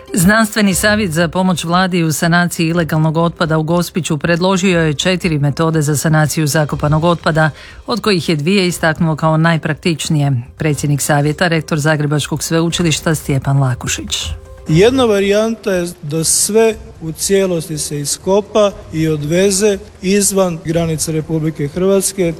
Znanstveni savjet za pomoć vladi u sanaciji ilegalnog otpada u Gospiću predložio je 4 metode za sanaciju zakopanog otpada, od kojih je 2 istaknuo kao najpraktičnije. Predsjednik savjeta, rektor Zagrebačkog sveučilišta Stjepan Lakušić. Jedna varijanta je da sve u cijelosti se iskopa i odveze izvan granica Republike Hrvatske